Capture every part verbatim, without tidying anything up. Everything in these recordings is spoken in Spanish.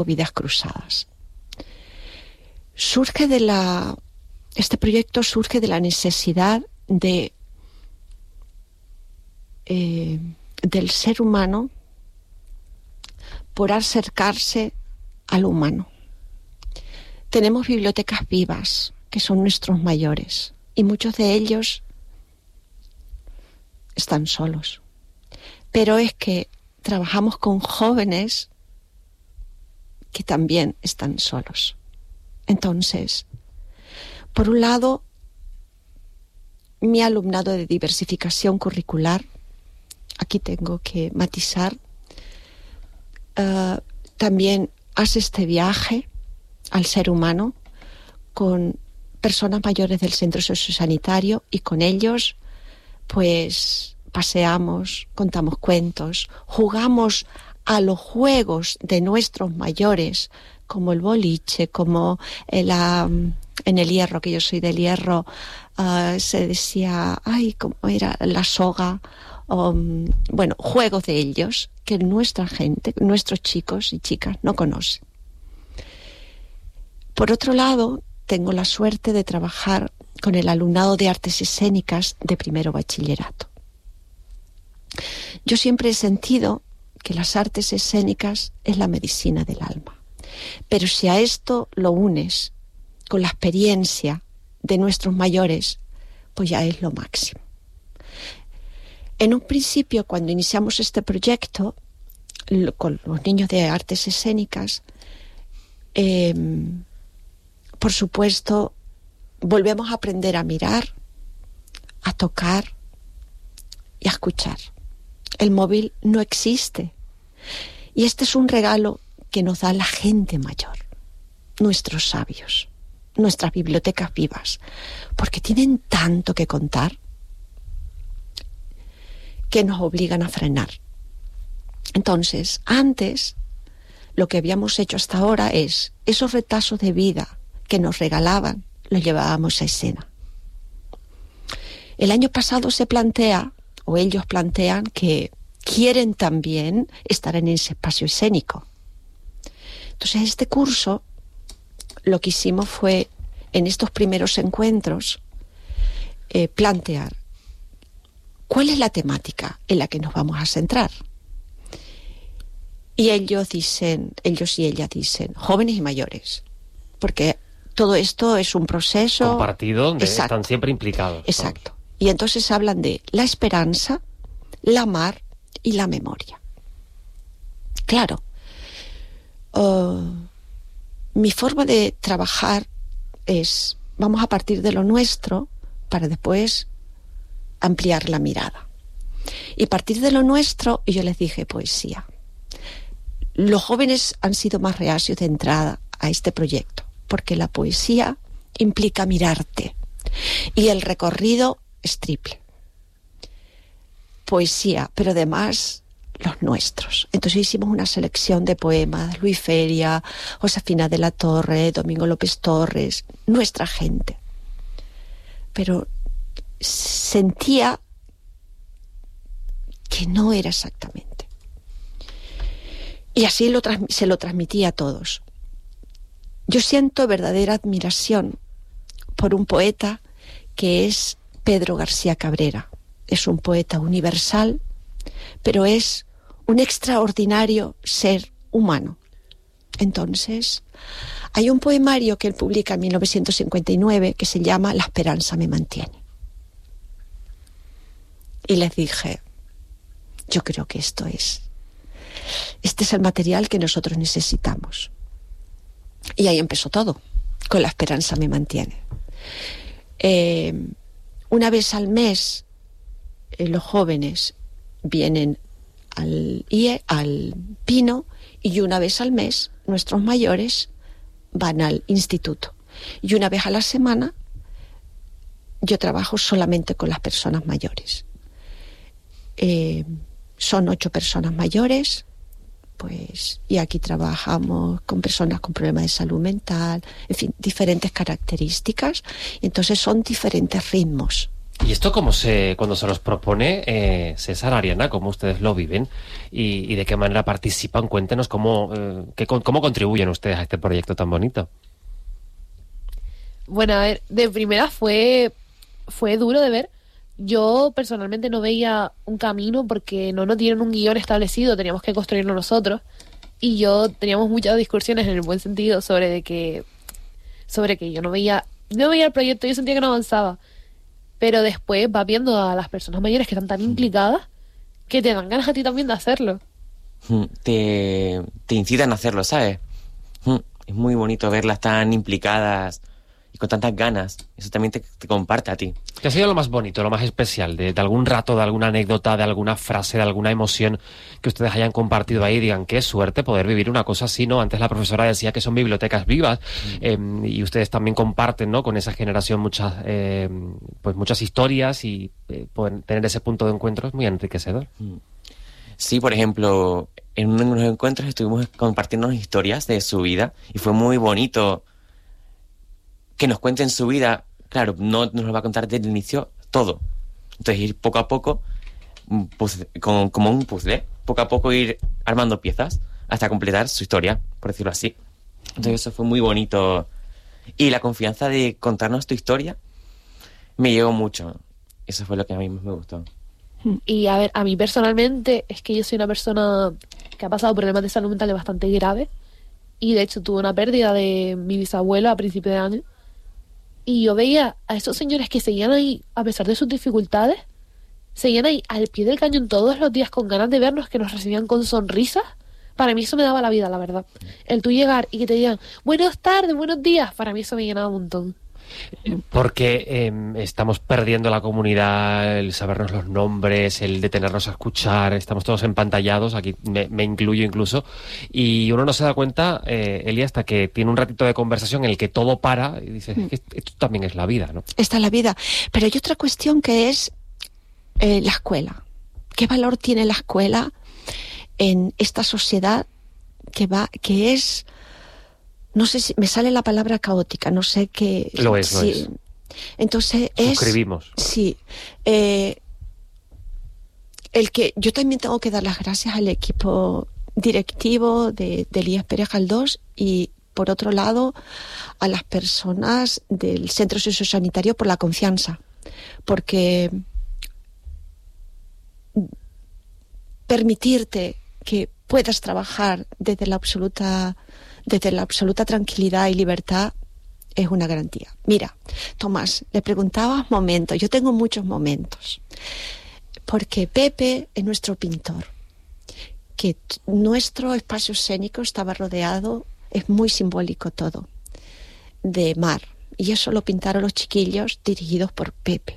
Vidas Cruzadas. Surge de la, este proyecto surge de la necesidad de eh, del ser humano por acercarse al humano. Tenemos bibliotecas vivas, que son nuestros mayores, y muchos de ellos están solos. Pero es que trabajamos con jóvenes que también están solos. Entonces, por un lado, mi alumnado de diversificación curricular, aquí tengo que matizar, uh, también hace este viaje al ser humano con personas mayores del centro sociosanitario, y con ellos pues paseamos, contamos cuentos, jugamos a los juegos de nuestros mayores, como el boliche, como el, um, en el Hierro, que yo soy del Hierro, uh, se decía, ay, ¿cómo era? La soga. Um, bueno, juegos de ellos que nuestra gente, nuestros chicos y chicas no conocen. Por otro lado, tengo la suerte de trabajar con el alumnado de artes escénicas de primero bachillerato. Yo siempre he sentido que las artes escénicas es la medicina del alma. Pero si a esto lo unes con la experiencia de nuestros mayores, pues ya es lo máximo. En un principio, cuando iniciamos este proyecto con los niños de artes escénicas, eh, por supuesto, volvemos a aprender a mirar, a tocar y a escuchar. El móvil no existe. Y este es un regalo que nos da la gente mayor, nuestros sabios, nuestras bibliotecas vivas, porque tienen tanto que contar que nos obligan a frenar. Entonces, antes, lo que habíamos hecho hasta ahora es, esos retazos de vida que nos regalaban, los llevábamos a escena. El año pasado se plantea, o ellos plantean, que quieren también estar en ese espacio escénico. Entonces, este curso, lo que hicimos fue, en estos primeros encuentros, eh, plantear cuál es la temática en la que nos vamos a centrar. Y ellos dicen, ellos y ellas dicen, jóvenes y mayores, porque todo esto es un proceso compartido, donde están siempre implicados. Exacto. Todos. Y entonces hablan de la esperanza, la amar y la memoria. Claro, uh, mi forma de trabajar es, vamos a partir de lo nuestro para después ampliar la mirada. Y a partir de lo nuestro, yo les dije poesía. Los jóvenes han sido más reacios de entrada a este proyecto, porque la poesía implica mirarte. Y el recorrido es triple. Poesía, pero además los nuestros. Entonces hicimos una selección de poemas, Luis Feria, Josefina de la Torre, Domingo López Torres, nuestra gente. Pero sentía que no era exactamente. Y así lo trans- se lo transmití a todos. Yo siento verdadera admiración por un poeta que es Pedro García Cabrera. Es un poeta universal, pero es un extraordinario ser humano. Entonces, hay un poemario que él publica en mil novecientos cincuenta y nueve que se llama La esperanza me mantiene. Y les dije, yo creo que esto es, este es el material que nosotros necesitamos. Y ahí empezó todo, con La esperanza me mantiene. Eh, una vez al mes, eh, los jóvenes vienen al I E, al Pino, y una vez al mes, nuestros mayores van al instituto. Y una vez a la semana, yo trabajo solamente con las personas mayores. Eh, son ocho personas mayores, pues, y aquí trabajamos con personas con problemas de salud mental, en fin, diferentes características. Entonces son diferentes ritmos ¿Y esto cómo se, cuando se los propone eh, César, Ariana, cómo ustedes lo viven y, y de qué manera participan? Cuéntenos cómo, eh, qué, cómo contribuyen ustedes a este proyecto tan bonito. Bueno, a ver, de primera fue, fue duro de ver. Yo personalmente no veía un camino porque no nos dieron un guión establecido, teníamos que construirlo nosotros. Y yo teníamos muchas discusiones en el buen sentido sobre de que, sobre que yo no veía, no veía el proyecto, yo sentía que no avanzaba. Pero después vas viendo a las personas mayores que están tan implicadas que te dan ganas a ti también de hacerlo. Te, te incitan a hacerlo, ¿sabes? Es muy bonito verlas tan implicadas y con tantas ganas. Eso también te, te comparte a ti. ¿Qué ha sido lo más bonito, lo más especial? De, de algún rato, de alguna anécdota, de alguna frase, de alguna emoción que ustedes hayan compartido ahí y digan, qué suerte poder vivir una cosa así, ¿no? Antes la profesora decía que son bibliotecas vivas, mm. eh, y ustedes también comparten, ¿no? Con esa generación muchas, eh, pues muchas historias y eh, poder tener ese punto de encuentro es muy enriquecedor. Sí, por ejemplo, en uno de los encuentros estuvimos compartiendo historias de su vida y fue muy bonito que nos cuenten su vida. Claro, no nos lo va a contar desde el inicio todo. Entonces ir poco a poco, puzzle, con, como un puzzle, poco a poco ir armando piezas hasta completar su historia, por decirlo así. Entonces eso fue muy bonito. Y la confianza de contarnos tu historia me llegó mucho. Eso fue lo que a mí más me gustó. Y a ver, a mí personalmente es que yo soy una persona que ha pasado problemas de salud mental bastante graves. Y de hecho tuve una pérdida de mi bisabuelo a principios de año. Y yo veía a esos señores que seguían ahí, a pesar de sus dificultades, seguían ahí al pie del cañón todos los días con ganas de vernos, que nos recibían con sonrisas. Para mí eso me daba la vida, la verdad. El tú llegar y que te digan, buenas tardes, buenos días, para mí eso me llenaba un montón. Porque eh, estamos perdiendo la comunidad, el sabernos los nombres, el detenernos a escuchar, estamos todos empantallados, aquí me, me incluyo incluso, y uno no se da cuenta, eh, Eli, hasta que tiene un ratito de conversación en el que todo para y dice, mm. es que esto también es la vida, ¿no? Esta es la vida, pero hay otra cuestión que es eh, la escuela. ¿Qué valor tiene la escuela en esta sociedad que va, que es... No sé si me sale la palabra caótica, no sé qué... Lo es, si, lo es. Entonces es... Suscribimos. Sí. Eh, el que yo también tengo que dar las gracias al equipo directivo de, de Elías Pérez Galdós y, por otro lado, a las personas del Centro Sociosanitario por la confianza. Porque permitirte que puedas trabajar desde la absoluta... desde la absoluta tranquilidad y libertad es una garantía. Mira, Tomás, le preguntabas momentos. Yo tengo muchos momentos. Porque Pepe es nuestro pintor. Que t- nuestro espacio escénico estaba rodeado, es muy simbólico todo, de mar. Y eso lo pintaron los chiquillos dirigidos por Pepe.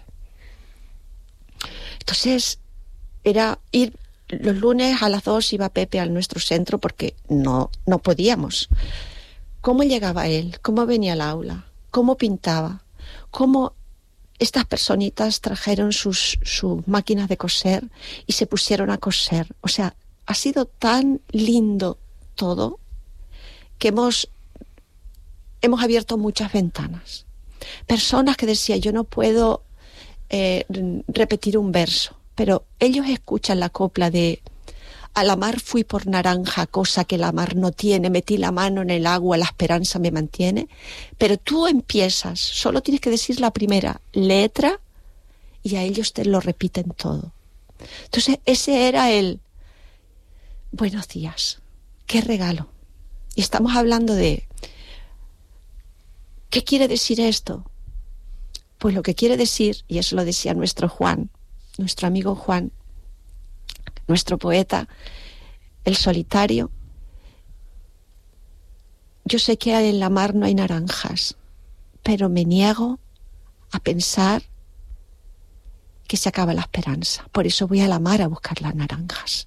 Entonces, era ir... Los lunes a las dos iba Pepe al nuestro centro porque no, no podíamos. ¿Cómo llegaba él? ¿Cómo venía al aula? ¿Cómo pintaba? ¿Cómo estas personitas trajeron sus, sus máquinas de coser y se pusieron a coser? O sea, ha sido tan lindo todo que hemos, hemos abierto muchas ventanas. Personas que decían, yo no puedo eh, repetir un verso. Pero ellos escuchan la copla de a la mar fui por naranja, cosa que la mar no tiene, metí la mano en el agua, la esperanza me mantiene. Pero tú empiezas, solo tienes que decir la primera letra y a ellos te lo repiten todo. Entonces ese era el buenos días, qué regalo. Y estamos hablando de ¿qué quiere decir esto? Pues lo que quiere decir, y eso lo decía nuestro Juan, nuestro amigo Juan, nuestro poeta, el solitario. Yo sé que en la mar no hay naranjas, pero me niego a pensar que se acaba la esperanza. Por eso voy a la mar a buscar las naranjas.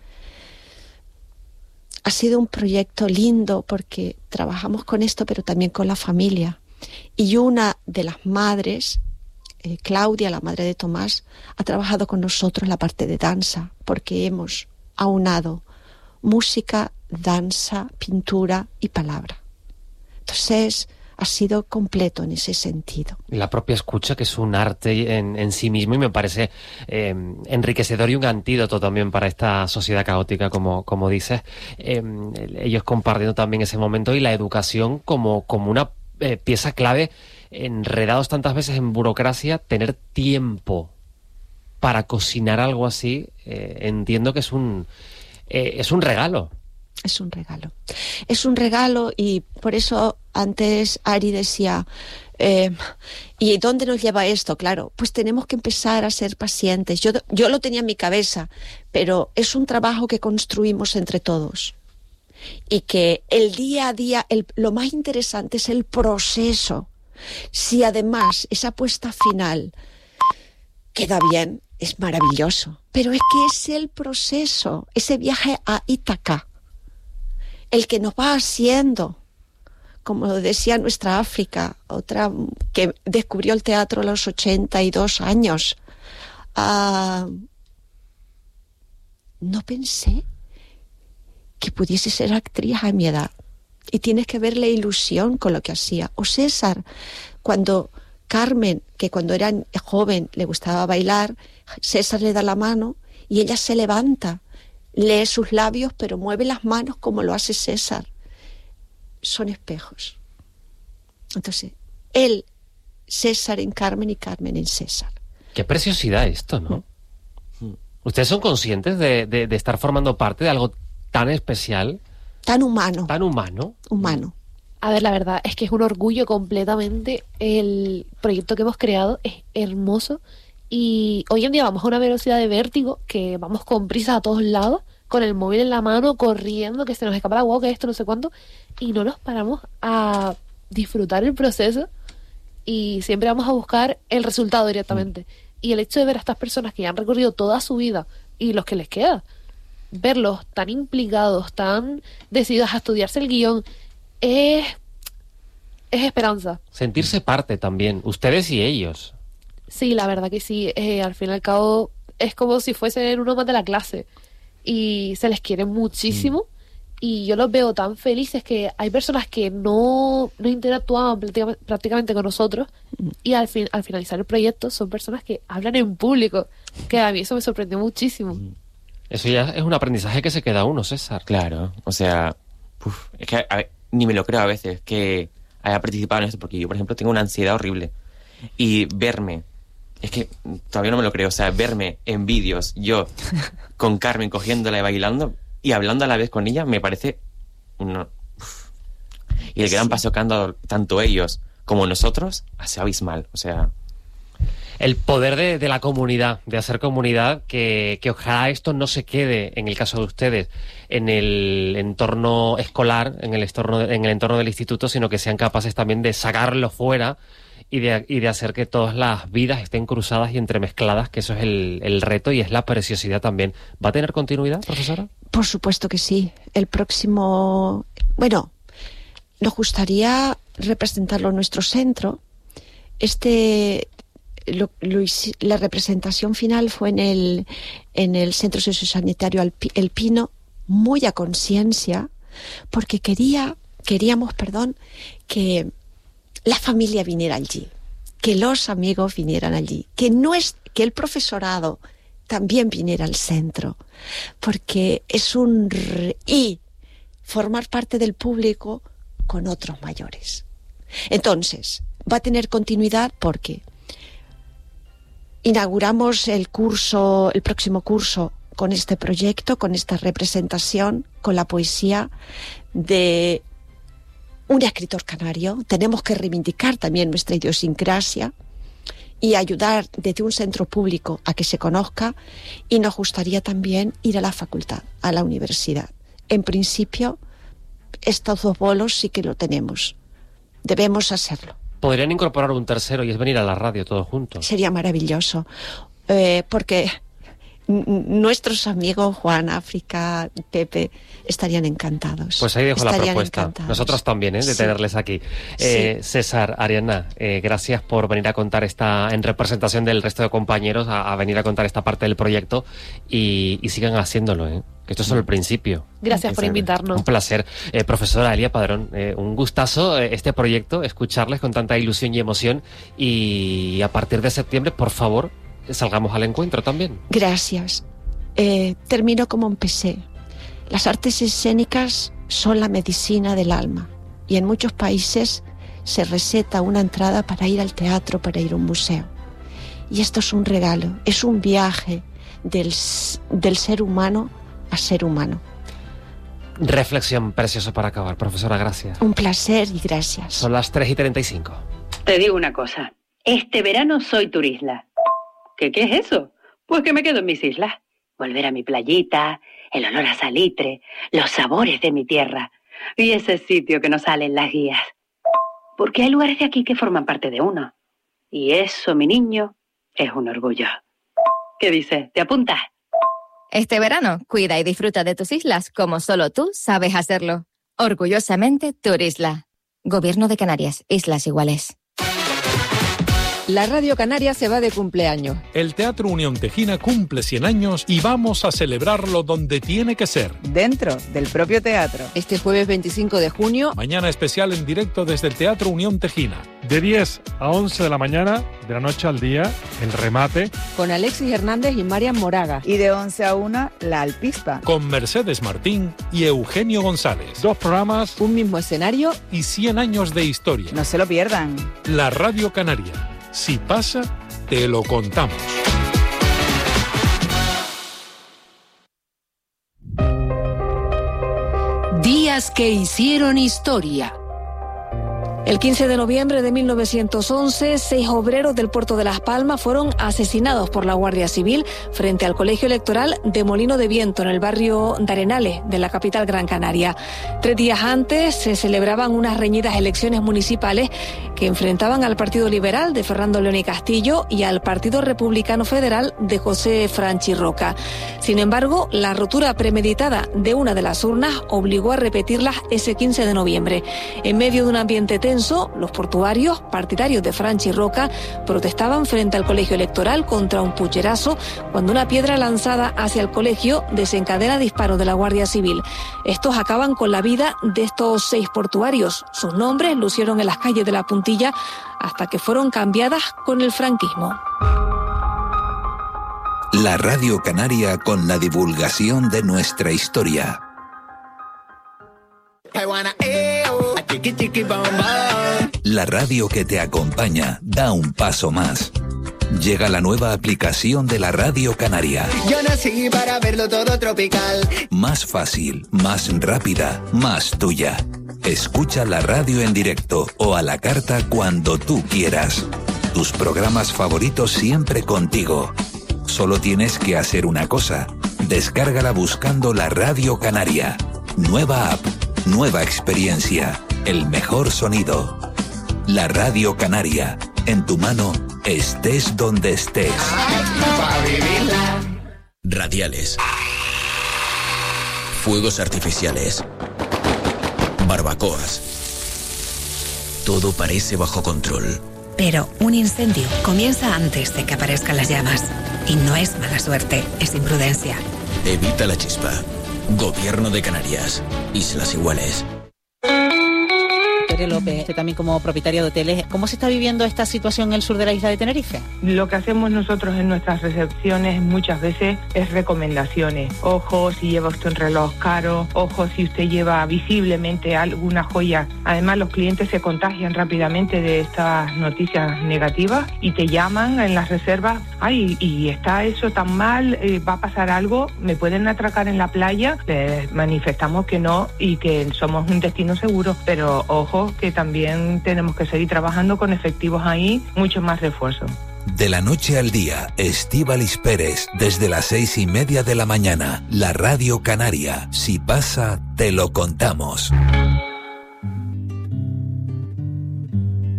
Ha sido un proyecto lindo porque trabajamos con esto, pero también con la familia. Y una de las madres, Eh, Claudia, la madre de Tomás, ha trabajado con nosotros la parte de danza, porque hemos aunado música, danza, pintura y palabra. Entonces, ha sido completo en ese sentido. La propia escucha, que es un arte en, en sí mismo, y me parece eh, enriquecedor y un antídoto también para esta sociedad caótica, como, como dices. Eh, ellos compartiendo también ese momento y la educación como, como una eh, pieza clave, enredados tantas veces en burocracia, tener tiempo para cocinar algo así, eh, entiendo que es un, eh, es un regalo. Es un regalo. Es un regalo y por eso antes Ari decía, eh, ¿y dónde nos lleva esto? Claro, pues tenemos que empezar a ser pacientes. Yo, yo lo tenía en mi cabeza, pero es un trabajo que construimos entre todos. Y que el día a día, el, lo más interesante es el proceso. Si además esa puesta final queda bien, es maravilloso. Pero es que es el proceso, ese viaje a Ítaca, el que nos va haciendo, como decía nuestra África, otra que descubrió el teatro a los ochenta y dos años. Uh, no pensé que pudiese ser actriz a mi edad. Y tienes que ver la ilusión con lo que hacía. O César, cuando Carmen, que cuando era joven le gustaba bailar, César le da la mano y ella se levanta. Lee sus labios, pero mueve las manos como lo hace César. Son espejos. Entonces, él, César en Carmen y Carmen en César. Qué preciosidad esto, ¿no? Mm. ¿Ustedes son conscientes de, de, de estar formando parte de algo tan especial? Tan humano. Tan humano. Humano. A ver, la verdad es que es un orgullo completamente. El proyecto que hemos creado es hermoso. Y hoy en día vamos a una velocidad de vértigo que vamos con prisa a todos lados, con el móvil en la mano, corriendo, que se nos escapa la agua, que esto, no sé cuánto, y no nos paramos a disfrutar el proceso y siempre vamos a buscar el resultado directamente. Y el hecho de ver a estas personas que ya han recorrido toda su vida y los que les queda, verlos tan implicados, tan decididos a estudiarse el guión, es, es esperanza. Sentirse parte también, ustedes y ellos. Sí, la verdad que sí. Eh, al fin y al cabo es como si fuesen uno más de la clase y se les quiere muchísimo. Mm. Y yo los veo tan felices que hay personas que no, no interactuaban prácticamente, prácticamente con nosotros mm. y al, fin, al finalizar el proyecto son personas que hablan en público, que a mí eso me sorprendió muchísimo. Mm. Eso ya es un aprendizaje que se queda uno, César. Claro, o sea, uf, es que a ver, ni me lo creo a veces que haya participado en esto, porque yo, por ejemplo, tengo una ansiedad horrible y verme, es que todavía no me lo creo, o sea, verme en vídeos, yo con Carmen cogiéndola y bailando y hablando a la vez con ella, me parece una... Uf. Y el gran sí. paso que han dado tanto ellos como nosotros ha sido abismal, o sea... El poder de, de la comunidad, de hacer comunidad, que, que ojalá esto no se quede, en el caso de ustedes, en el entorno escolar, en el entorno, en el entorno del instituto, sino que sean capaces también de sacarlo fuera y de, y de hacer que todas las vidas estén cruzadas y entremezcladas, que eso es el, el reto y es la preciosidad también. ¿Va a tener continuidad, profesora? Por supuesto que sí. El próximo... Bueno, nos gustaría representarlo en nuestro centro. Este... Lo, lo, la representación final fue en el, en el Centro Sociosanitario El Pino, muy a conciencia, porque quería, queríamos, perdón, que la familia viniera allí, que los amigos vinieran allí, que, no es, que el profesorado también viniera al centro, porque es un... Re, y formar parte del público con otros mayores. Entonces, va a tener continuidad porque... Inauguramos el curso, el próximo curso con este proyecto, con esta representación, con la poesía de un escritor canario. Tenemos que reivindicar también nuestra idiosincrasia y ayudar desde un centro público a que se conozca, y nos gustaría también ir a la facultad, a la universidad. En principio, estos dos bolos sí que lo tenemos. Debemos hacerlo. Podrían incorporar un tercero y es venir a la radio todos juntos. Sería maravilloso, eh, porque nuestros amigos Juan, África, Pepe, estarían encantados. Pues ahí dejo la estarían propuesta. encantados. Nosotros también, ¿eh? De Sí. tenerles aquí. Eh, Sí. César, Ariadna, eh, gracias por venir a contar esta, en representación del resto de compañeros, a, a venir a contar esta parte del proyecto y, y sigan haciéndolo, ¿eh? Que esto es solo el principio. Gracias por invitarnos. Un placer. Eh, profesora Elia Padrón, eh, un gustazo eh, este proyecto, escucharles con tanta ilusión y emoción y a partir de septiembre, por favor, salgamos al encuentro también. Gracias. Eh, termino como empecé. Las artes escénicas son la medicina del alma y en muchos países se receta una entrada para ir al teatro, para ir a un museo. Y esto es un regalo, es un viaje del, del ser humano a ser humano. Reflexión preciosa para acabar, profesora, gracias. Un placer y gracias. Son las tres y treinta y cinco. Te digo una cosa, este verano soy turisla. ¿Qué, qué es eso? Pues que me quedo en mis islas. Volver a mi playita, el olor a salitre, los sabores de mi tierra y ese sitio que no sale en las guías. Porque hay lugares de aquí que forman parte de uno. Y eso, mi niño, es un orgullo. ¿Qué dices? ¿Te apuntas? Este verano, cuida y disfruta de tus islas como solo tú sabes hacerlo. Orgullosamente, Turisla. Gobierno de Canarias, Islas Iguales. La Radio Canaria se va de cumpleaños. El Teatro Unión Tejina cumple cien años y vamos a celebrarlo donde tiene que ser. Dentro del propio teatro. Este jueves veinticinco de junio. Mañana especial en directo desde el Teatro Unión Tejina. De diez a once de la mañana, de la noche al día, el remate. Con Alexis Hernández y Marian Moraga. Y de once a una, La Alpispa. Con Mercedes Martín y Eugenio González. Dos programas. Un mismo escenario. Y cien años de historia. No se lo pierdan. La Radio Canaria. Si pasa, te lo contamos. Días que hicieron historia. El quince de noviembre de mil novecientos once, seis obreros del puerto de Las Palmas fueron asesinados por la Guardia Civil frente al colegio electoral de Molino de Viento, en el barrio de Arenales, de la capital Gran Canaria. Tres días antes se celebraban unas reñidas elecciones municipales que enfrentaban al Partido Liberal de Fernando León y Castillo y al Partido Republicano Federal de José Franchi Roca. Sin embargo, la rotura premeditada de una de las urnas obligó a repetirlas ese quince de noviembre. En medio de un ambiente tenso, los portuarios, partidarios de Franchi Roca, protestaban frente al colegio electoral contra un pucherazo cuando una piedra lanzada hacia el colegio desencadena disparos de la Guardia Civil. Estos acaban con la vida de estos seis portuarios. Sus nombres lucieron en las calles de la Puntilla hasta que fueron cambiadas con el franquismo. La Radio Canaria con la divulgación de nuestra historia. La radio que te acompaña da un paso más. Llega la nueva aplicación de la Radio Canaria. Yo nací para verlo todo tropical. Más fácil, más rápida, más tuya. Escucha la radio en directo o a la carta cuando tú quieras. Tus programas favoritos siempre contigo. Solo tienes que hacer una cosa. Descárgala buscando la Radio Canaria. Nueva app, nueva experiencia, el mejor sonido. La Radio Canaria, en tu mano, estés donde estés. Radiales. Fuegos artificiales. Barbacoas. Todo parece bajo control. Pero un incendio comienza antes de que aparezcan las llamas. Y no es mala suerte, es imprudencia. Evita la chispa. Gobierno de Canarias. Islas Iguales. López, usted también como propietaria de hoteles, ¿cómo se está viviendo esta situación en el sur de la isla de Tenerife? Lo que hacemos nosotros en nuestras recepciones muchas veces es recomendaciones. Ojo si lleva usted un reloj caro, ojo si usted lleva visiblemente alguna joya. Además, los clientes se contagian rápidamente de estas noticias negativas y te llaman en las reservas. Ay, y está eso tan mal, eh, va a pasar algo, me pueden atracar en la playa. Les manifestamos que no y que somos un destino seguro, pero ojo que también tenemos que seguir trabajando con efectivos ahí, mucho más refuerzo. De la noche al día, Estíbaliz Pérez, desde las seis y media de la mañana, la Radio Canaria. Si pasa, te lo contamos.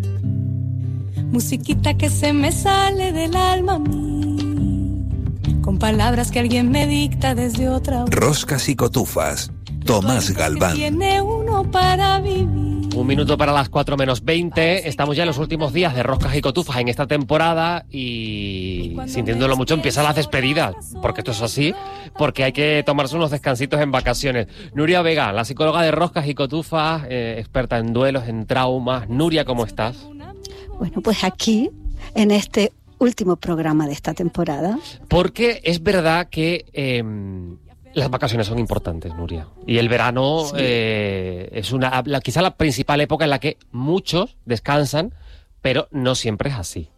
Musiquita que se me sale del alma a mí, con palabras que alguien me dicta desde otra. Roscas y cotufas. Tomás Galván. Tiene uno para vivir. Un minuto para las cuatro menos veinte. Estamos ya en los últimos días de Roscas y Cotufas en esta temporada y, sintiéndolo mucho, empiezan las despedidas, porque esto es así, porque hay que tomarse unos descansitos en vacaciones. Nuria Vega, la psicóloga de Roscas y Cotufas, eh, experta en duelos, en traumas. Nuria, ¿cómo estás? Bueno, pues aquí, en este último programa de esta temporada. Porque es verdad que eh, las vacaciones son importantes, Nuria. Y el verano sí. eh, es una la, quizá la principal época en la que muchos descansan, pero no siempre es así.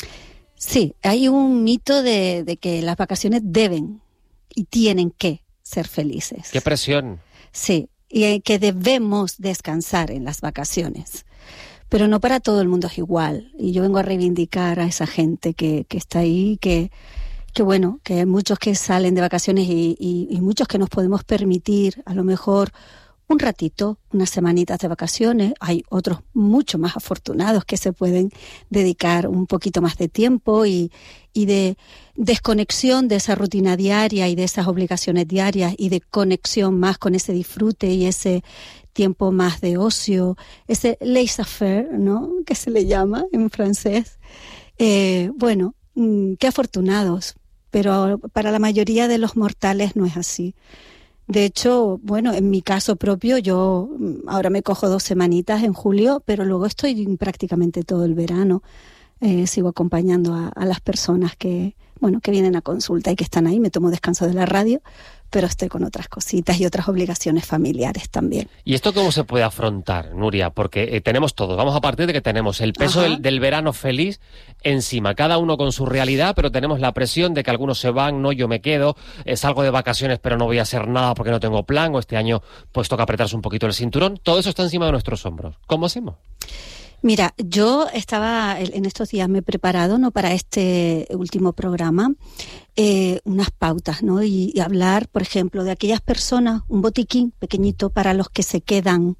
Sí, hay un mito de, de que las vacaciones deben y tienen que ser felices. ¡Qué presión! Sí, y que debemos descansar en las vacaciones. Pero no para todo el mundo es igual. Y yo vengo a reivindicar a esa gente que, que está ahí, que, que bueno, que hay muchos que salen de vacaciones y, y, y muchos que nos podemos permitir a lo mejor un ratito, unas semanitas de vacaciones. Hay otros mucho más afortunados que se pueden dedicar un poquito más de tiempo y, y de desconexión de esa rutina diaria y de esas obligaciones diarias y de conexión más con ese disfrute y ese tiempo más de ocio, ese laissez-faire, ¿no?, que se le llama en francés. Eh, bueno, mmm, qué afortunados, pero para la mayoría de los mortales no es así. De hecho, bueno, en mi caso propio, yo ahora me cojo dos semanitas en julio, pero luego estoy prácticamente todo el verano. Eh, sigo acompañando a, a las personas que, bueno, que vienen a consulta y que están ahí. Me tomo descanso de la radio, pero estoy con otras cositas y otras obligaciones familiares también. ¿Y esto cómo se puede afrontar, Nuria? Porque eh, tenemos todo. Vamos a partir de que tenemos el peso del, del verano feliz encima, cada uno con su realidad, pero tenemos la presión de que algunos se van, no, yo me quedo, eh, salgo de vacaciones pero no voy a hacer nada porque no tengo plan, o este año pues toca apretarse un poquito el cinturón. Todo eso está encima de nuestros hombros. ¿Cómo hacemos? Mira, yo estaba en estos días, me he preparado, ¿no?, para este último programa, eh, unas pautas, ¿no? Y, y hablar, por ejemplo, de aquellas personas, un botiquín pequeñito para los que se quedan.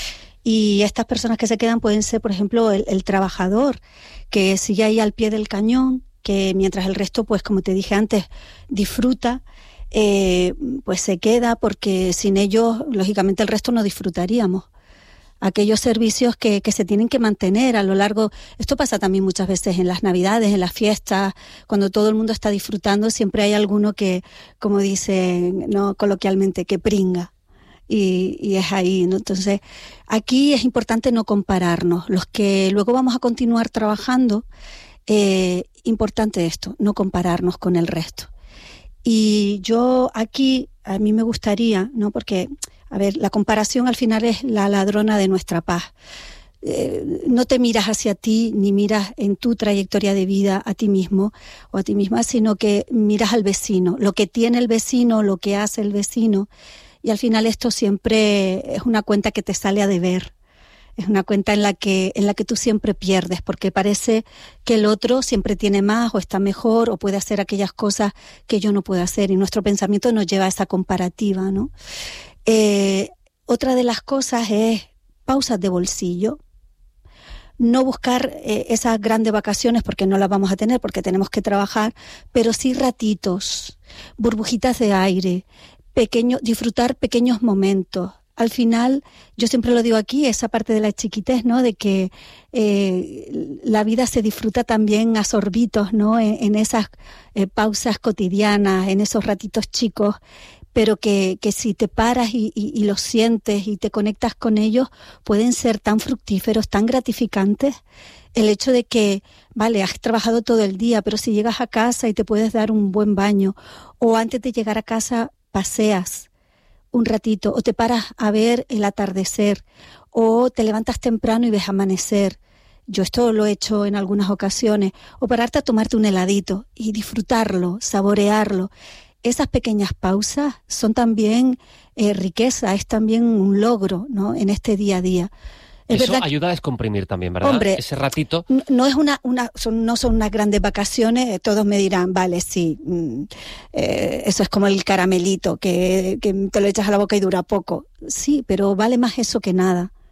Y estas personas que se quedan pueden ser, por ejemplo, el, el trabajador que sigue ahí al pie del cañón, que mientras el resto, pues como te dije antes, disfruta, eh, pues se queda, porque sin ellos, lógicamente, el resto no disfrutaríamos. Aquellos servicios que, que se tienen que mantener a lo largo. Esto pasa también muchas veces en las Navidades, en las fiestas, cuando todo el mundo está disfrutando, siempre hay alguno que, como dicen, no coloquialmente, que pringa. Y, y es ahí, ¿no? Entonces, aquí es importante no compararnos. Los que luego vamos a continuar trabajando, eh, importante esto, no compararnos con el resto. Y yo aquí, a mí me gustaría, ¿no?, porque a ver, la comparación al final es la ladrona de nuestra paz. Eh, no te miras hacia ti, ni miras en tu trayectoria de vida a ti mismo o a ti misma, sino que miras al vecino, lo que tiene el vecino, lo que hace el vecino. Y al final esto siempre es una cuenta que te sale a deber. Es una cuenta en la que, en la que tú siempre pierdes, porque parece que el otro siempre tiene más o está mejor o puede hacer aquellas cosas que yo no puedo hacer. Y nuestro pensamiento nos lleva a esa comparativa, ¿no? Eh, otra de las cosas es pausas de bolsillo. No buscar eh, esas grandes vacaciones porque no las vamos a tener, porque tenemos que trabajar, pero sí ratitos, burbujitas de aire, pequeño, disfrutar pequeños momentos. Al final, yo siempre lo digo aquí, esa parte de la chiquitez, ¿no?, de que eh, la vida se disfruta también a sorbitos, ¿no?, en, en esas eh, pausas cotidianas, en esos ratitos chicos, pero que, que si te paras y, y, y los sientes y te conectas con ellos, pueden ser tan fructíferos, tan gratificantes. El hecho de que, vale, has trabajado todo el día, pero si llegas a casa y te puedes dar un buen baño, o antes de llegar a casa paseas un ratito, o te paras a ver el atardecer, o te levantas temprano y ves amanecer. Yo esto lo he hecho en algunas ocasiones, o pararte a tomarte un heladito y disfrutarlo, saborearlo. Esas pequeñas pausas son también eh, riqueza, es también un logro, ¿no?, en este día a día. Es Eso verdad, ayuda a descomprimir también, ¿verdad? Hombre, ese ratito. No es una, una son, no son unas grandes vacaciones, todos me dirán, vale, sí, mm, eh, eso es como el caramelito, que, que te lo echas a la boca y dura poco. Sí, pero vale más eso que nada.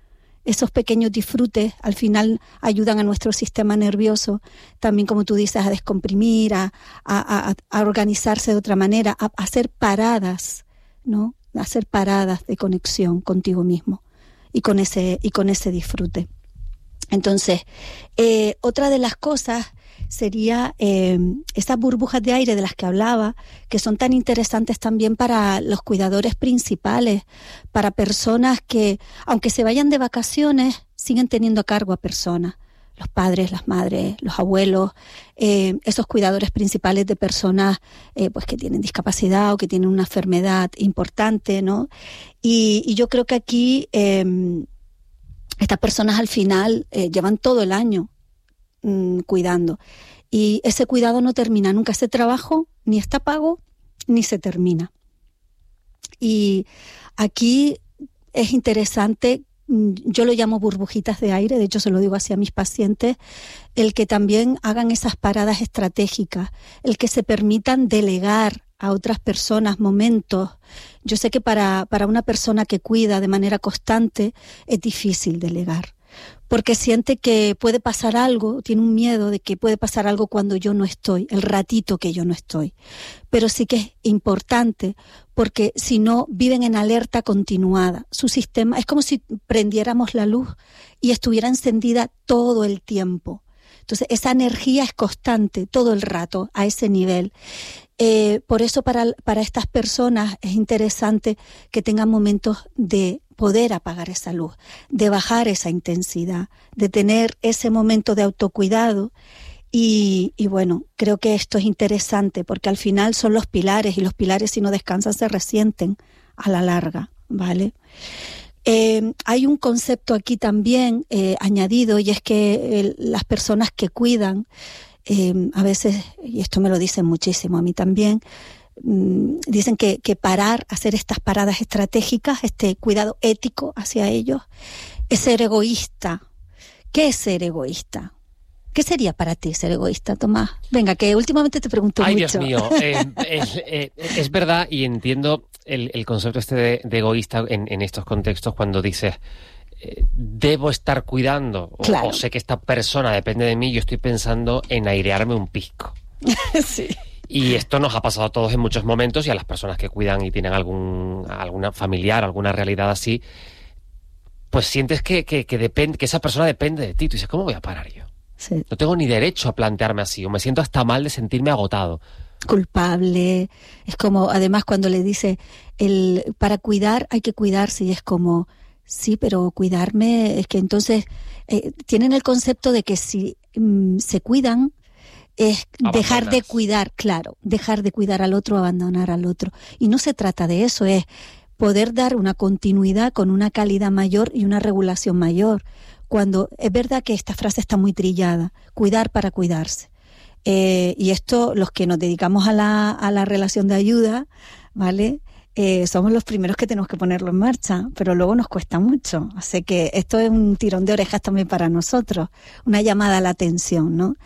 esos pequeños disfrutes al final ayudan a nuestro sistema nervioso, también como tú dices, a descomprimir, a, a, a, a organizarse de otra manera, a, a hacer paradas, ¿no? A hacer paradas de conexión contigo mismo y con ese, y con ese disfrute. Entonces, eh, otra de las cosas sería eh, esas burbujas de aire de las que hablaba, que son tan interesantes también para los cuidadores principales, para personas que, aunque se vayan de vacaciones, siguen teniendo a cargo a personas, los padres, las madres, los abuelos, eh, esos cuidadores principales de personas eh, pues que tienen discapacidad o que tienen una enfermedad importante, ¿no? Y, y yo creo que aquí eh, estas personas al final eh, llevan todo el año cuidando, y ese cuidado no termina nunca, ese trabajo ni está pago ni se termina. Y aquí es interesante, yo lo llamo burbujitas de aire, de hecho se lo digo así a mis pacientes, el que también hagan esas paradas estratégicas, el que se permitan delegar a otras personas momentos. Yo sé que para, para una persona que cuida de manera constante es difícil delegar, porque siente que puede pasar algo, tiene un miedo de que puede pasar algo cuando yo no estoy, el ratito que yo no estoy. Pero sí que es importante, porque si no, viven en alerta continuada. Su sistema es como si prendiéramos la luz y estuviera encendida todo el tiempo. Entonces, esa energía es constante todo el rato, a ese nivel. Eh, por eso para, para estas personas es interesante que tengan momentos de poder apagar esa luz, de bajar esa intensidad, de tener ese momento de autocuidado. Y, y bueno, creo que esto es interesante porque al final son los pilares, y los pilares si no descansan se resienten a la larga, ¿vale? Eh, hay un concepto aquí también eh, añadido, y es que eh, las personas que cuidan, eh, a veces, y esto me lo dicen muchísimo a mí también, mmm, dicen que, que parar, hacer estas paradas estratégicas, este cuidado ético hacia ellos, es ser egoísta. ¿Qué es ser egoísta? ¿Qué sería para ti ser egoísta, Tomás? Venga, que últimamente te pregunto Ay, mucho. Ay, Dios mío, eh, es, eh, es verdad, y entiendo el, el concepto este de, de egoísta en, en estos contextos cuando dices eh, debo estar cuidando, o, claro. o sé que esta persona depende de mí, yo estoy pensando en airearme un pisco. Sí. Y esto nos ha pasado a todos en muchos momentos, y a las personas que cuidan y tienen algún alguna familiar, alguna realidad así, pues sientes que, que, que, depende, que esa persona depende de ti. Tú dices, ¿cómo voy a parar yo? Sí. No tengo ni derecho a plantearme así, o me siento hasta mal de sentirme agotado. Culpable. Es como, además, cuando le dice, el para cuidar hay que cuidarse, y es como, sí, pero cuidarme, es que entonces eh, tienen el concepto de que si mm, se cuidan, es dejar de cuidar, claro, dejar de cuidar al otro, abandonar al otro. Y no se trata de eso, es poder dar una continuidad con una calidad mayor y una regulación mayor. Cuando es verdad que esta frase está muy trillada, cuidar para cuidarse. Eh, y esto, los que nos dedicamos a la, a la relación de ayuda, ¿vale? Eh, somos los primeros que tenemos que ponerlo en marcha, pero luego nos cuesta mucho. Así que esto es un tirón de orejas también para nosotros, una llamada a la atención, ¿no?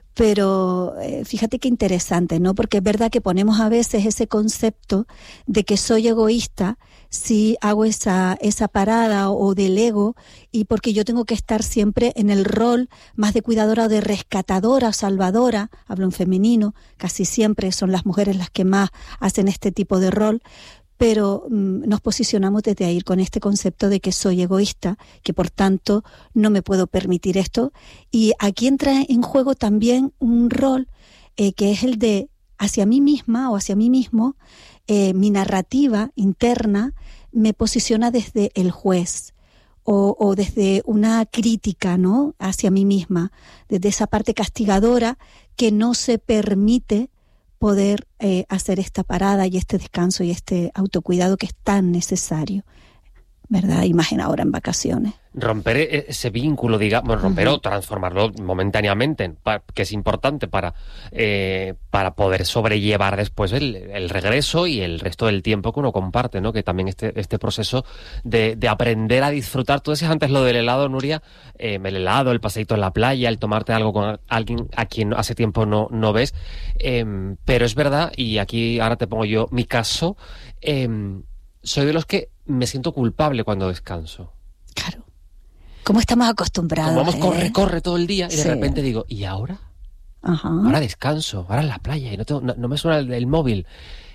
Pero eh, fíjate qué interesante, ¿no? Porque es verdad que ponemos a veces ese concepto de que soy egoísta si hago esa, esa parada o, o del ego, y porque yo tengo que estar siempre en el rol más de cuidadora o de rescatadora, salvadora, hablo en femenino, casi siempre son las mujeres las que más hacen este tipo de rol. Pero mmm, nos posicionamos desde ahí con este concepto de que soy egoísta, que por tanto no me puedo permitir esto. Y aquí entra en juego también un rol eh, que es el de hacia mí misma o hacia mí mismo, eh, mi narrativa interna me posiciona desde el juez o, o desde una crítica, ¿no?, hacia mí misma, desde esa parte castigadora que no se permite poder eh, hacer esta parada y este descanso y este autocuidado que es tan necesario, ¿verdad? Imagina ahora en vacaciones. Romper ese vínculo, digamos, romper uh-huh. o transformarlo momentáneamente, que es importante para, eh, para poder sobrellevar después el, el regreso y el resto del tiempo que uno comparte, ¿no? Que también este, este proceso de, de aprender a disfrutar. Tú decías antes lo del helado, Nuria, eh, el helado, el paseíto en la playa, el tomarte algo con alguien a quien hace tiempo no, no ves, eh, pero es verdad, y aquí ahora te pongo yo mi caso, eh, soy de los que me siento culpable cuando descanso. Claro. ¿Cómo estamos acostumbrados? Como vamos, eh? corre, corre todo el día y de Sí. repente digo, ¿y ahora? Ajá. Ahora descanso, ahora en la playa y no, tengo, no, no me suena el, el móvil.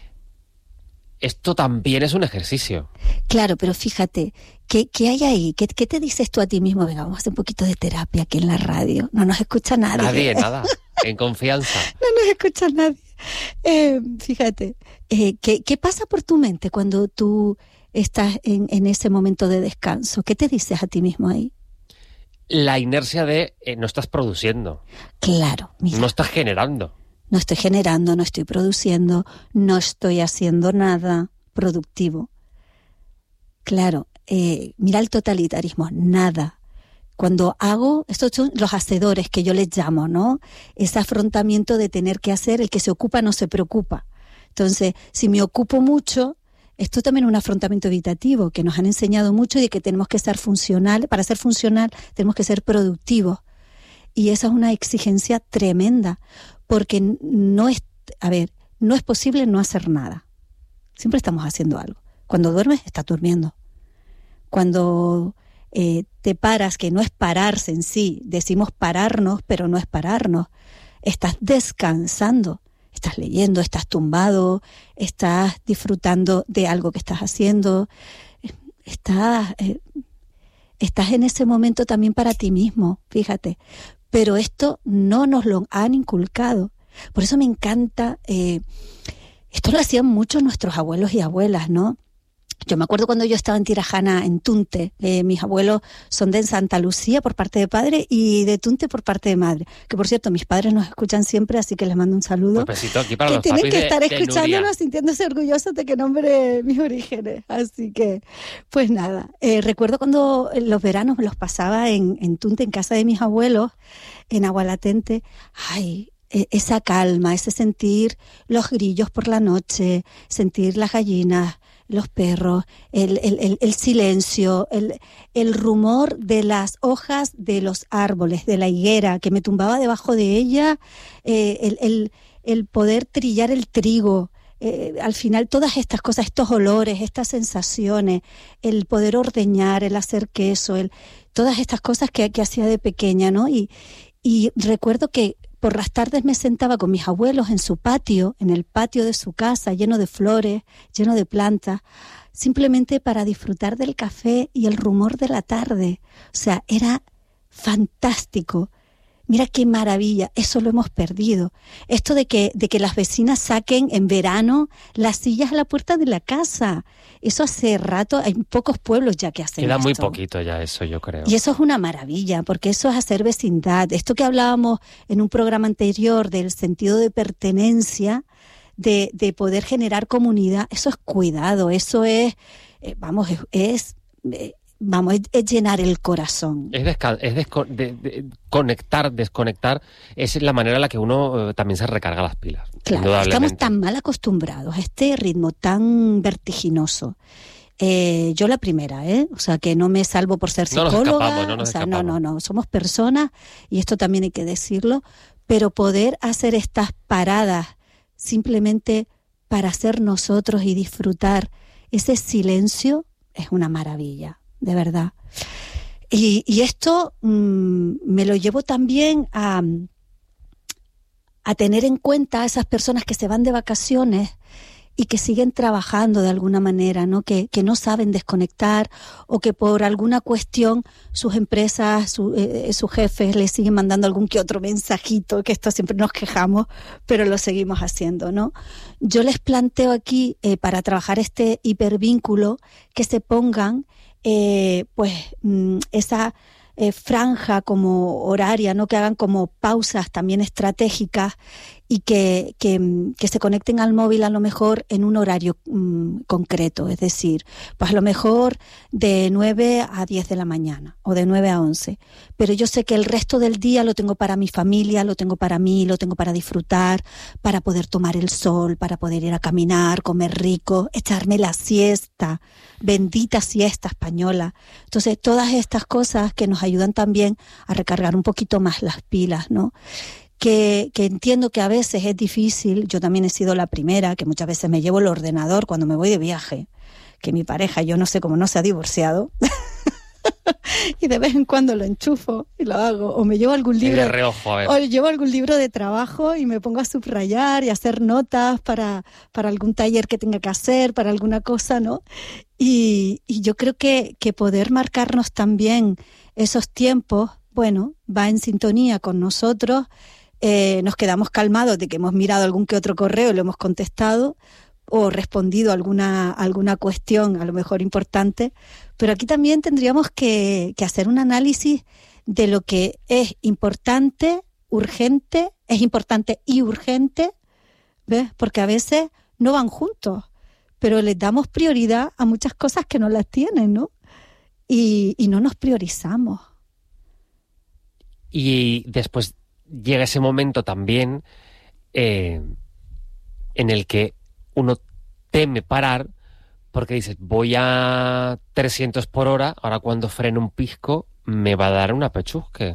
Esto también es un ejercicio. Claro, pero fíjate, ¿qué, qué hay ahí? ¿Qué, ¿Qué te dices tú a ti mismo? Venga, vamos a hacer un poquito de terapia aquí en la radio. No nos escucha nadie. Nadie, nada. En confianza. No nos escucha nadie. Eh, fíjate, eh, ¿qué, ¿qué pasa por tu mente cuando tú estás en, en ese momento de descanso? ¿Qué te dices a ti mismo ahí? La inercia de eh, no estás produciendo. Claro, mira. No estás generando. No estoy generando, no estoy produciendo, no estoy haciendo nada productivo. Claro, eh, mira el totalitarismo, nada. Cuando hago, estos son los hacedores que yo les llamo, ¿no? Ese afrontamiento de tener que hacer, el que se ocupa no se preocupa. Entonces, si me ocupo mucho, esto también es un afrontamiento evitativo que nos han enseñado mucho y de que tenemos que ser funcional. Para ser funcional tenemos que ser productivos. Y esa es una exigencia tremenda, porque no es, a ver, no es posible no hacer nada. Siempre estamos haciendo algo. Cuando duermes, estás durmiendo. Cuando eh, te paras, que no es pararse en sí, decimos pararnos, pero no es pararnos. Estás descansando, estás leyendo, estás tumbado, estás disfrutando de algo que estás haciendo, estás, eh, estás en ese momento también para ti mismo, fíjate. Pero esto no nos lo han inculcado. Por eso me encanta, eh, esto lo hacían muchos nuestros abuelos y abuelas, ¿no? Yo me acuerdo cuando yo estaba en Tirajana, en Tunte, eh, mis abuelos son de Santa Lucía por parte de padre y de Tunte por parte de madre. Que por cierto, mis padres nos escuchan siempre, así que les mando un saludo. Un besito aquí para que los tienen papis que de- estar de escuchándonos, Nuria. sintiéndose orgullosos de que nombre mis orígenes. Así que, pues nada, eh, recuerdo cuando los veranos me los pasaba en, en Tunte, en casa de mis abuelos, en Agualatente. Ay, eh, esa calma, ese sentir los grillos por la noche, sentir las gallinas, los perros, el, el, el, el silencio, el, el rumor de las hojas de los árboles, de la higuera, que me tumbaba debajo de ella, eh, el, el, el poder trillar el trigo, eh, al final todas estas cosas, estos olores, estas sensaciones, el poder ordeñar, el hacer queso, el, todas estas cosas que, que hacía de pequeña, ¿no? Y, y recuerdo que por las tardes me sentaba con mis abuelos en su patio, en el patio de su casa, lleno de flores, lleno de plantas, simplemente para disfrutar del café y el rumor de la tarde. O sea, era fantástico. Mira qué maravilla, eso lo hemos perdido. Esto de que, de que las vecinas saquen en verano las sillas a la puerta de la casa. Eso hace rato, hay pocos pueblos ya que hacen Queda esto. muy poquito ya eso, yo creo. Y eso es una maravilla, porque eso es hacer vecindad. Esto que hablábamos en un programa anterior del sentido de pertenencia, de, de poder generar comunidad, eso es cuidado, eso es, eh, vamos, es, es eh, vamos, es, es llenar el corazón. Es, desca- es desco- de- de- conectar, desconectar, es la manera en la que uno eh, también se recarga las pilas. Claro, indudablemente. estamos tan mal acostumbrados a este ritmo tan vertiginoso. Eh, yo la primera, ¿eh? O sea, que no me salvo por ser No nos psicóloga. escapamos, no nos o sea, no, escapamos. no, no. Somos personas y esto también hay que decirlo. Pero poder hacer estas paradas simplemente para ser nosotros y disfrutar ese silencio es una maravilla, de verdad. Y, y esto mmm, me lo llevo también a, a tener en cuenta a esas personas que se van de vacaciones y que siguen trabajando de alguna manera, ¿no? Que, que no saben desconectar o que por alguna cuestión sus empresas, su, eh, sus jefes les siguen mandando algún que otro mensajito, que esto siempre nos quejamos, pero lo seguimos haciendo, ¿no? Yo les planteo aquí, eh, para trabajar este hipervínculo, que se pongan eh, pues mm, esa eh, franja como horaria, ¿no? Que hagan como pausas también estratégicas y que, que, que se conecten al móvil a lo mejor en un horario mmm, concreto, es decir, pues a lo mejor de nueve a diez de la mañana o de nueve a once, pero yo sé que el resto del día lo tengo para mi familia, lo tengo para mí, lo tengo para disfrutar, para poder tomar el sol, para poder ir a caminar, comer rico, echarme la siesta, bendita siesta española. Entonces, todas estas cosas que nos ayudan también a recargar un poquito más las pilas, ¿no? Que, que entiendo que a veces es difícil, yo también he sido la primera, que muchas veces me llevo el ordenador cuando me voy de viaje, que mi pareja, yo no sé cómo no se ha divorciado, y de vez en cuando lo enchufo y lo hago. O me llevo algún libro, de reojo, a ver. o llevo algún libro de trabajo y me pongo a subrayar y a hacer notas para, para algún taller que tenga que hacer, para alguna cosa, ¿no? Y, y yo creo que, que poder marcarnos también esos tiempos, bueno, va en sintonía con nosotros. Eh, nos quedamos calmados de que hemos mirado algún que otro correo y lo hemos contestado, o respondido a alguna, alguna cuestión a lo mejor importante, pero aquí también tendríamos que, que hacer un análisis de lo que es importante, urgente, es importante y urgente, ¿ves? Porque a veces no van juntos, pero les damos prioridad a muchas cosas que no las tienen, ¿no? Y, y no nos priorizamos. Y después llega ese momento también eh, en el que uno teme parar porque dices, voy a trescientos por hora, ahora cuando freno un pisco me va a dar una pechusque.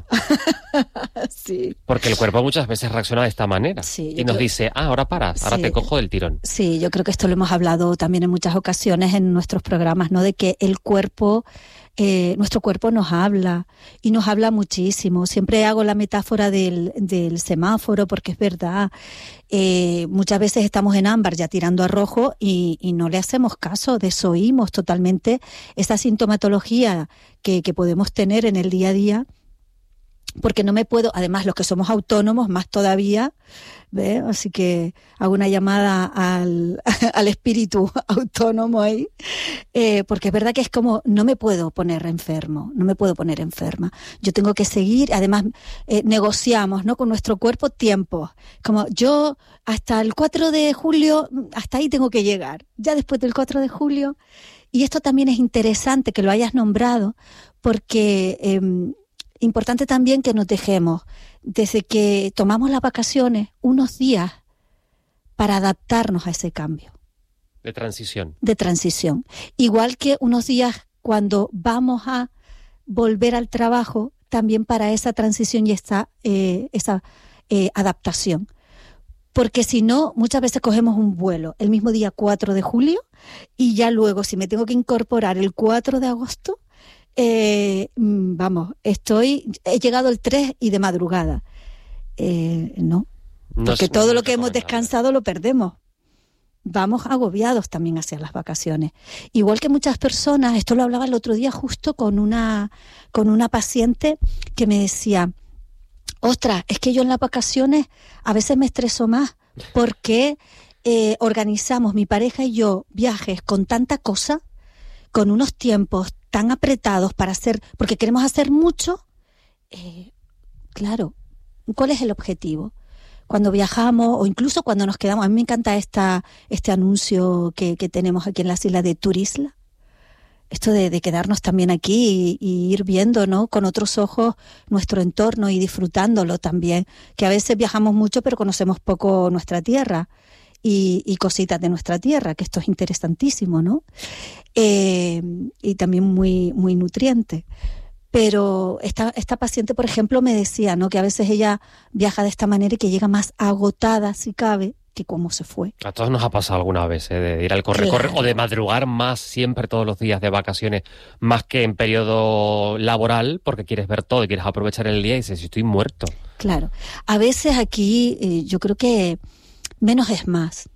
Sí. Porque el cuerpo muchas veces reacciona de esta manera. Sí, y nos creo... dice, ah, ahora paras, ahora sí. te cojo del tirón. Sí, yo creo que esto lo hemos hablado también en muchas ocasiones en nuestros programas, ¿no? De que el cuerpo... Eh, nuestro cuerpo nos habla y nos habla muchísimo. Siempre hago la metáfora del, del semáforo porque es verdad. Eh, muchas veces estamos en ámbar ya tirando a rojo y, y no le hacemos caso, desoímos totalmente esa sintomatología que, que podemos tener en el día a día. Porque no me puedo, además los que somos autónomos más todavía, ¿ves? Así que hago una llamada al, al espíritu autónomo ahí, eh, porque es verdad que es como, no me puedo poner enfermo, no me puedo poner enferma. Yo tengo que seguir, además eh, negociamos, ¿no? Con nuestro cuerpo tiempos. Como yo hasta el cuatro de julio, hasta ahí tengo que llegar. Ya después del cuatro de julio, y esto también es interesante que lo hayas nombrado, porque... Eh, importante también que nos dejemos, desde que tomamos las vacaciones, unos días para adaptarnos a ese cambio. De transición. De transición. Igual que unos días cuando vamos a volver al trabajo, también para esa transición y esta, eh, esa eh, adaptación. Porque si no, muchas veces cogemos un vuelo el mismo día cuatro de julio y ya luego, si me tengo que incorporar el cuatro de agosto, Eh, vamos, estoy, he llegado el tres y de madrugada. Eh, no, porque no todo lo que hemos descansado lo perdemos. Vamos agobiados también hacia las vacaciones. Igual que muchas personas, esto lo hablaba el otro día justo con una, con una paciente que me decía, ostras, es que yo en las vacaciones a veces me estreso más porque eh, organizamos mi pareja y yo viajes con tanta cosa, con unos tiempos tan apretados para hacer, porque queremos hacer mucho, eh, claro, ¿cuál es el objetivo? Cuando viajamos o incluso cuando nos quedamos, a mí me encanta esta, este anuncio que, que tenemos aquí en las islas de Turisla, esto de, de quedarnos también aquí y, y ir viendo, ¿no? Con otros ojos nuestro entorno y disfrutándolo también, que a veces viajamos mucho pero conocemos poco nuestra tierra. Y, y cositas de nuestra tierra, que esto es interesantísimo, ¿no? Eh, y también muy, muy nutriente. Pero esta, esta paciente, por ejemplo, me decía, ¿no? Que a veces ella viaja de esta manera y que llega más agotada, si cabe, que cómo se fue. A todos nos ha pasado alguna vez, ¿eh? De ir al corre-corre claro. O de madrugar más siempre todos los días de vacaciones, más que en periodo laboral, porque quieres ver todo y quieres aprovechar el día y dices, estoy muerto. Claro. A veces aquí eh, yo creo que menos es más.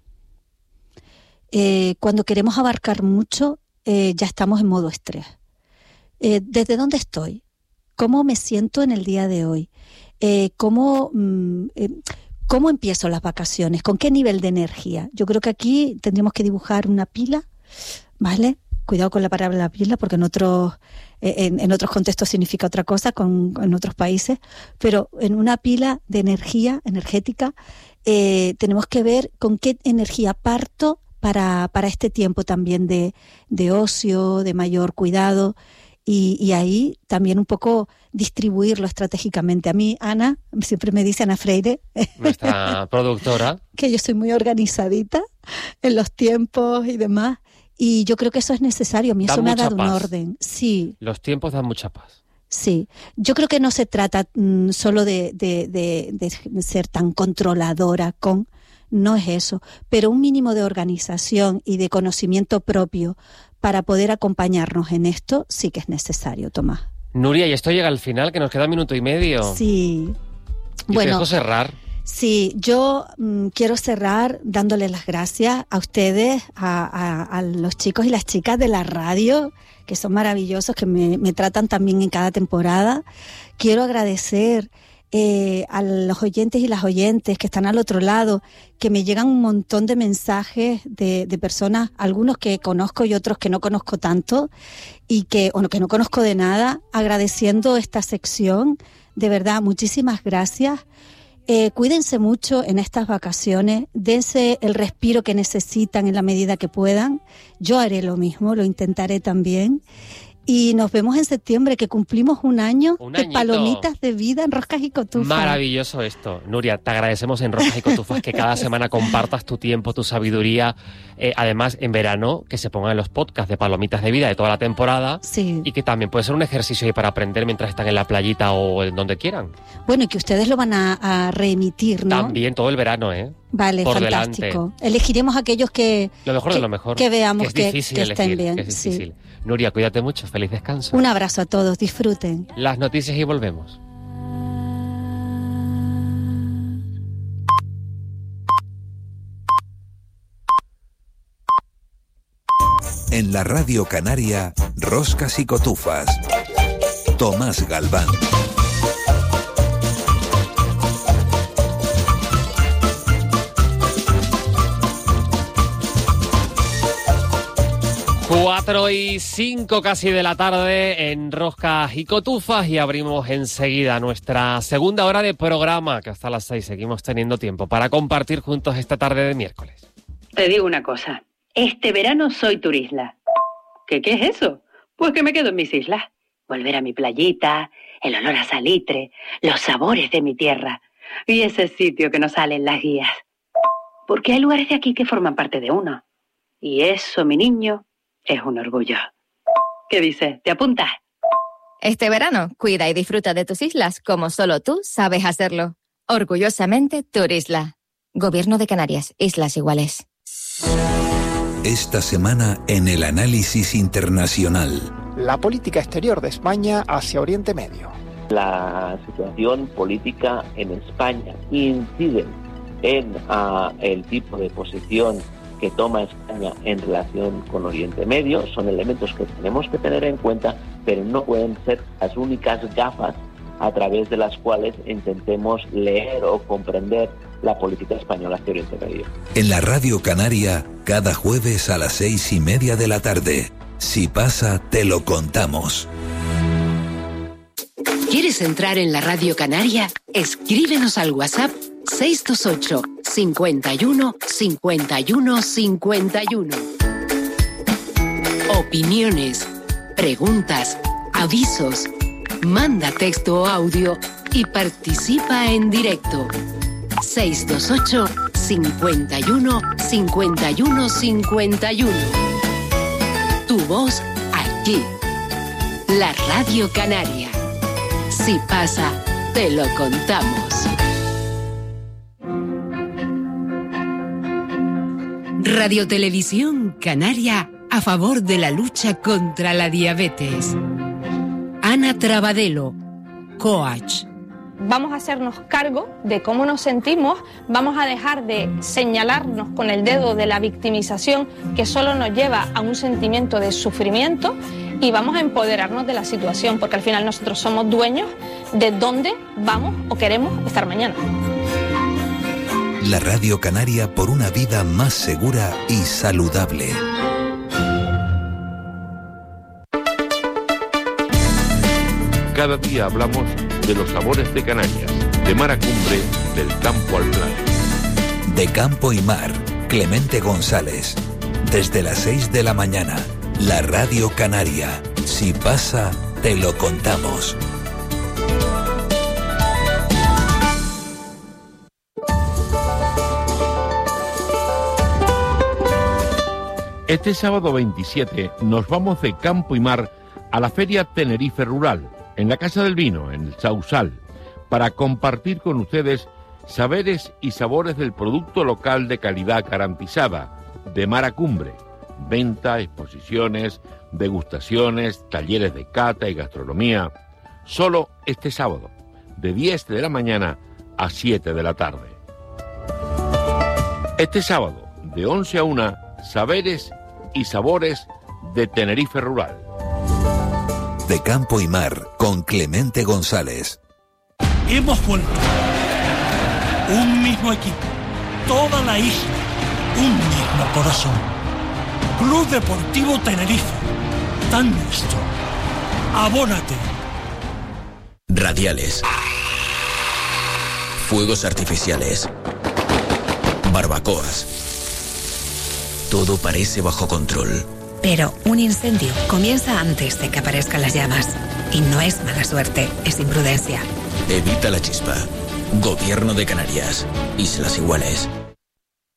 Eh, cuando queremos abarcar mucho, eh, ya estamos en modo estrés. Eh, ¿Desde dónde estoy? ¿Cómo me siento en el día de hoy? Eh, ¿cómo, mm, eh, ¿Cómo empiezo las vacaciones? ¿Con qué nivel de energía? Yo creo que aquí tendríamos que dibujar una pila, ¿vale? Cuidado con la palabra pila, porque en otros, eh, en, en otros contextos significa otra cosa, con, en otros países, pero en una pila de energía energética, Eh, tenemos que ver con qué energía parto para, para este tiempo también de, de ocio, de mayor cuidado y, y ahí también un poco distribuirlo estratégicamente. A mí, Ana, siempre me dice Ana Freire, nuestra productora, que yo soy muy organizadita en los tiempos y demás y yo creo que eso es necesario. A mí eso me ha dado un orden. Sí. Los tiempos dan mucha paz. Sí, yo creo que no se trata mm, solo de, de, de, de ser tan controladora con, no es eso, pero un mínimo de organización y de conocimiento propio para poder acompañarnos en esto, sí que es necesario, Tomás. Nuria, y esto llega al final, que nos queda un minuto y medio. Sí. Y Bueno, te dejo cerrar. Sí, yo mm, quiero cerrar dándoles las gracias a ustedes, a, a, a los chicos y las chicas de la radio, que son maravillosos, que me, me tratan también en cada temporada. Quiero agradecer eh, a los oyentes y las oyentes que están al otro lado, que me llegan un montón de mensajes de, de personas, algunos que conozco y otros que no conozco tanto, y que, o no, que no conozco de nada, agradeciendo esta sección. De verdad, muchísimas gracias. Eh, cuídense mucho en estas vacaciones, dense el respiro que necesitan en la medida que puedan. Yo haré lo mismo, lo intentaré también. Y nos vemos en septiembre, que cumplimos un año Un de añito. palomitas de vida en Roscas y Cotufas. Maravilloso esto. Nuria, te agradecemos en Roscas y Cotufas que cada semana compartas tu tiempo, tu sabiduría. Eh, además, en verano, que se pongan los podcasts de Palomitas de Vida de toda la temporada. Sí. Y que también puede ser un ejercicio ahí para aprender mientras están en la playita o en donde quieran. Bueno, y que ustedes lo van a, a reemitir, ¿no? También todo el verano, ¿eh? Vale, Por fantástico. delante. Elegiremos aquellos que, Lo mejor que, de lo mejor. que veamos que, es que, difícil que elegir, estén bien. que es Sí. difícil. Nuria, cuídate mucho. Feliz descanso. Un abrazo a todos, disfruten. Las noticias y volvemos. En la Radio Canaria, Roscas y Cotufas. Tomás Galván. Cuatro y cinco casi de la tarde en Roscas y Cotufas y abrimos enseguida nuestra segunda hora de programa, que hasta las seis seguimos teniendo tiempo para compartir juntos esta tarde de miércoles. Te digo una cosa, este verano soy turisla. ¿Qué, qué es eso? Pues que me quedo en mis islas. Volver a mi playita, el olor a salitre, los sabores de mi tierra y ese sitio que nos sale en las guías. Porque hay lugares de aquí que forman parte de uno. Y eso, mi niño, es un orgullo. ¿Qué dices? ¿Te apuntas? Este verano, cuida y disfruta de tus islas como solo tú sabes hacerlo. Orgullosamente, Turisla. Gobierno de Canarias, Islas Iguales. Esta semana en el análisis internacional. La política exterior de España hacia Oriente Medio. La situación política en España incide en uh, el tipo de posición que toma España en relación con Oriente Medio. Son elementos que tenemos que tener en cuenta, pero no pueden ser las únicas gafas a través de las cuales intentemos leer o comprender la política española hacia Oriente Medio. En la Radio Canaria, cada jueves a las seis y media de la tarde. Si pasa, te lo contamos. ¿Quieres entrar en la Radio Canaria? Escríbenos al WhatsApp seis dos ocho, cincuenta y uno, cincuenta y uno, cincuenta y uno. Opiniones, preguntas, avisos. Manda texto o audio y participa en directo. seis dos ocho, cincuenta y uno, cincuenta y uno, cincuenta y uno. Tu voz aquí. La Radio Canaria. Si pasa, te lo contamos. Radio Televisión Canaria a favor de la lucha contra la diabetes. Ana Trabadelo, coach. Vamos a hacernos cargo de cómo nos sentimos, vamos a dejar de señalarnos con el dedo de la victimización que solo nos lleva a un sentimiento de sufrimiento y vamos a empoderarnos de la situación, porque al final nosotros somos dueños de dónde vamos o queremos estar mañana. La Radio Canaria por una vida más segura y saludable. Cada día hablamos de los sabores de Canarias, de mar a cumbre, del campo al plano. De campo y mar, Clemente González. Desde las seis de la mañana, la Radio Canaria. Si pasa, te lo contamos. Este sábado veintisiete nos vamos de campo y mar a la Feria Tenerife Rural, en la Casa del Vino, en el Sausal, para compartir con ustedes saberes y sabores del producto local de calidad garantizada, de mar a cumbre, Venta, exposiciones, degustaciones, talleres de cata y gastronomía. Solo este sábado, de diez de la mañana a siete de la tarde. Este sábado, de once a una, Saberes y Sabores de Tenerife Rural. De Campo y Mar, con Clemente González. Hemos vuelto. Un mismo equipo, toda la isla, un mismo corazón. Club Deportivo Tenerife, tan nuestro. Abónate. Radiales. Fuegos artificiales. Barbacoas. Todo parece bajo control. Pero un incendio comienza antes de que aparezcan las llamas. Y no es mala suerte, es imprudencia. Evita la chispa. Gobierno de Canarias. Islas Iguales.